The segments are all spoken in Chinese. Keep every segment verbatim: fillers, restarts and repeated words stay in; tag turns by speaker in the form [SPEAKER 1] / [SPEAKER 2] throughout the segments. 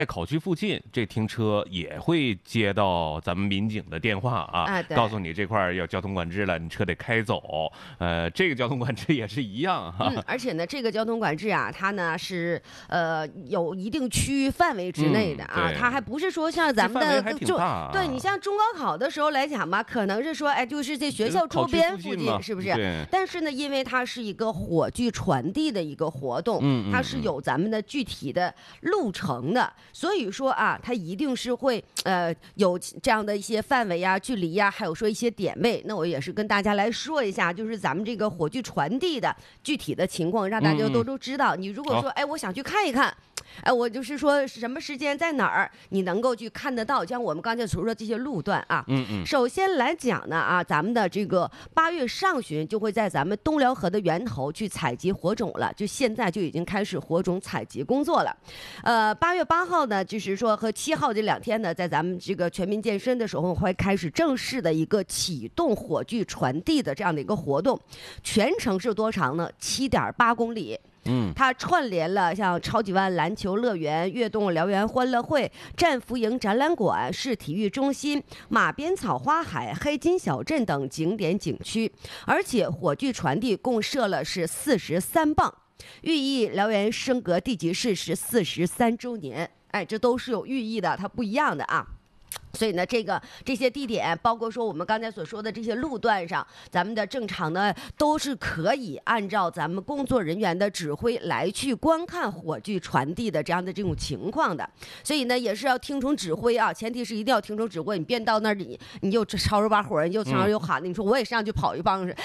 [SPEAKER 1] 考区附近，这停车也会接到咱们民警的电话啊，
[SPEAKER 2] 啊
[SPEAKER 1] 告诉你这块儿要交通管制了，你车得开走。呃，这个交通管制也是一样哈、啊。
[SPEAKER 2] 嗯，而且呢，这个交通管制啊，它呢是呃有一定区域范围之内的啊，
[SPEAKER 1] 嗯、
[SPEAKER 2] 它还不是说像咱们的
[SPEAKER 1] 就、啊、
[SPEAKER 2] 对你像中高考的时候来讲吧，可能是说哎，就是这学校周边附近是不是？但是呢，因为它是一个火炬传递的一个活动，
[SPEAKER 1] 嗯嗯、
[SPEAKER 2] 它是有咱们的具体的路程的。所以说啊，它一定是会呃有这样的一些范围呀、距离呀，还有说一些点位。那我也是跟大家来说一下，就是咱们这个火炬传递的具体的情况，让大家都都知道。嗯、你如果说哎，我想去看一看。哎，我就是说什么时间在哪儿，你能够去看得到，像我们刚才所说的这些路段啊。
[SPEAKER 1] 嗯嗯。
[SPEAKER 2] 首先来讲呢啊，咱们的这个八月上旬就会在咱们东辽河的源头去采集火种了，就现在就已经开始火种采集工作了。呃，八月八号呢，就是说和七号这两天呢，在咱们这个全民健身的时候，会开始正式的一个启动火炬传递的这样的一个活动，全程是多长呢？七点八公里。
[SPEAKER 1] 嗯，
[SPEAKER 2] 它串联了像超级湾篮球乐园、跃动辽源欢乐会、战俘营展览馆、市体育中心、马鞭草花海、黑金小镇等景点景区，而且火炬传递共设了是四十三棒，寓意辽源升格地级市是四十三周年。哎，这都是有寓意的，它不一样的啊。所以呢，这个这些地点，包括说我们刚才所说的这些路段上，咱们的正常的都是可以按照咱们工作人员的指挥来去观看火炬传递的这样的这种情况的。所以呢，也是要听从指挥啊，前提是一定要听从指挥。你别到那儿你你又吵着把火，你又吵着又喊，你说我也上去跑一棒是，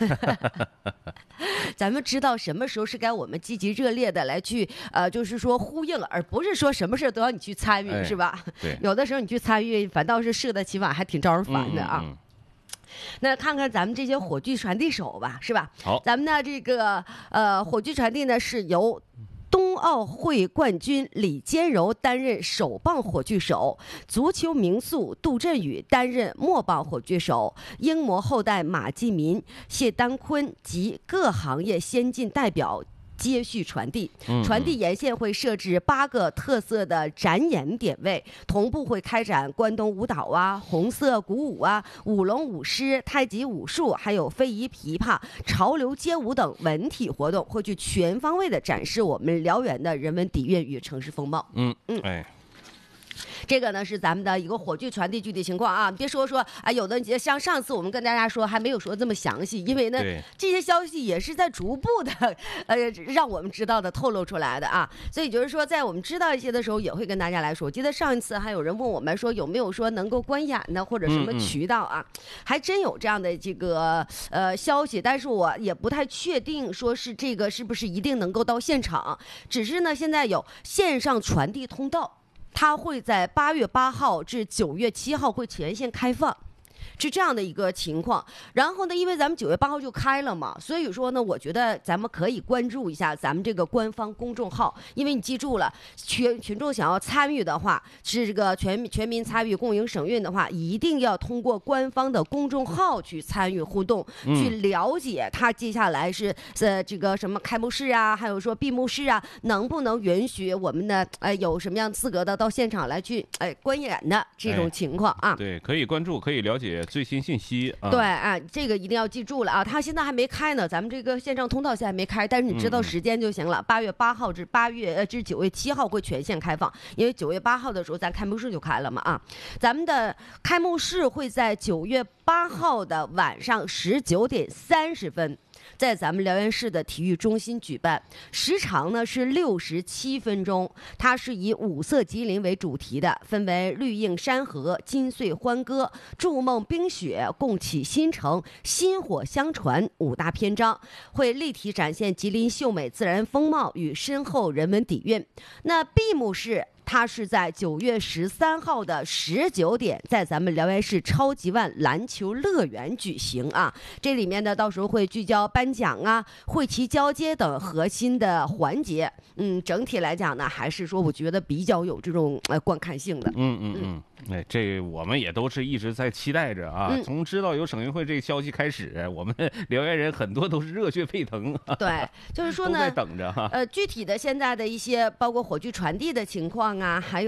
[SPEAKER 2] 咱们知道什么时候是该我们积极热烈的来去呃，就是说呼应，而不是说什么事都要你去参与，
[SPEAKER 1] 哎、
[SPEAKER 2] 是吧？
[SPEAKER 1] 对，
[SPEAKER 2] 有的时候你去参与。反倒是适得其反，还挺招人烦的啊。
[SPEAKER 1] 嗯嗯嗯
[SPEAKER 2] 那看看咱们这些火炬传递手吧，是吧？
[SPEAKER 1] 好，
[SPEAKER 2] 咱们的这个呃火炬传递呢，是由冬奥会冠军李坚柔担任首棒火炬手，足球名宿杜振宇担任末棒火炬手，英模后代马继民、谢丹坤及各行业先进代表接续传递，传递沿线会设置八个特色的展演点位，同步会开展关东舞蹈啊、红色鼓舞啊、舞龙舞狮、太极武术，还有非遗琵琶、潮流街舞等文体活动，会去全方位的展示我们辽源的人文底蕴与城市风貌。
[SPEAKER 1] 嗯嗯，哎。
[SPEAKER 2] 这个呢是咱们的一个火炬传递具体情况啊，别说说啊，有的像上次我们跟大家说还没有说这么详细，因为呢这些消息也是在逐步的呃让我们知道的透露出来的啊，所以就是说在我们知道一些的时候也会跟大家来说。我记得上一次还有人问我们说有没有说能够观演的或者什么渠道啊，嗯嗯还真有这样的这个呃消息，但是我也不太确定说是这个是不是一定能够到现场，只是呢现在有线上传递通道。它会在八月八号至九月七号会全线开放，是这样的一个情况。然后呢，因为咱们九月八号就开了嘛，所以说呢，我觉得咱们可以关注一下咱们这个官方公众号，因为你记住了，群群众想要参与的话，是这个全全民参与共赢省运的话，一定要通过官方的公众号去参与互动，
[SPEAKER 1] 嗯、
[SPEAKER 2] 去了解他接下来是呃这个什么开幕式啊，还有说闭幕式啊，能不能允许我们的呃有什么样资格的到现场来去哎观演的这种情况啊？
[SPEAKER 1] 哎、对，可以关注，可以了解最新信息啊。
[SPEAKER 2] 对啊，这个一定要记住了啊！他现在还没开呢，咱们这个线上通道现在还没开，但是你知道时间就行了。八、嗯、月八号至八月呃至九月七号会全线开放，因为九月八号的时候咱开幕式就开了嘛啊。咱们的开幕式会在九月八号的晚上十九点三十分。在咱们辽源市的体育中心举办，时长呢是六十七分钟。它是以五色吉林为主题的，分为绿映山河、金穗欢歌、筑梦冰雪、共启新城、薪火相传五大篇章，会立体展现吉林秀美自然风貌与深厚人文底蕴。那闭幕式它是在九月十三号的十九点，在咱们辽源市超级湾篮球乐园举行啊。这里面呢，到时候会聚焦颁奖啊、会旗交接等核心的环节。嗯，整体来讲呢，还是说我觉得比较有这种呃观看性的。
[SPEAKER 1] 嗯嗯嗯。哎，这我们也都是一直在期待着啊！嗯、从知道有省运会这个消息开始，我们辽源人很多都是热血沸腾。
[SPEAKER 2] 对，就是说呢，
[SPEAKER 1] 都在等着哈。
[SPEAKER 2] 呃，具体的现在的一些包括火炬传递的情况啊，还有。